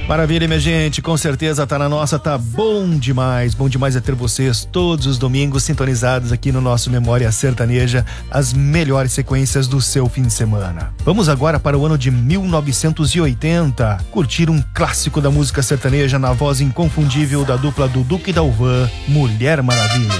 Maravilha, minha gente, com certeza tá na nossa, tá bom demais é ter vocês todos os domingos sintonizados aqui no nosso Memória Sertaneja, as melhores sequências do seu fim de semana. Vamos agora para o ano de 1980, curtir um clássico da música sertaneja na voz inconfundível da dupla Dudu e Dalvan, Mulher Maravilha.